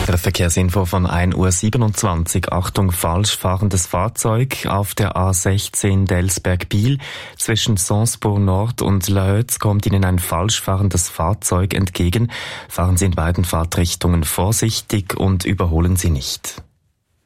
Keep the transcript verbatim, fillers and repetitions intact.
Weitere Verkehrsinfo von ein Uhr siebenundzwanzig. Achtung, falsch fahrendes Fahrzeug auf der A sechzehn Delsberg-Biel. Zwischen Sansbourg Nord und La Hötz kommt Ihnen ein falsch fahrendes Fahrzeug entgegen. Fahren Sie in beiden Fahrtrichtungen vorsichtig und überholen Sie nicht.